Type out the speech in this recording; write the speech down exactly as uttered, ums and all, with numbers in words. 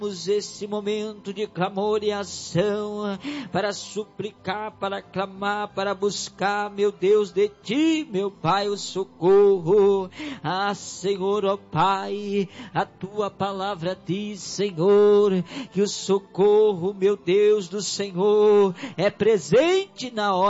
esse momento de clamor e ação, para suplicar, para clamar, para buscar, meu Deus, de Ti, meu Pai, o socorro. Ah, Senhor, ó Pai, a Tua palavra diz, Senhor, que o socorro, meu Deus, do Senhor é presente na hora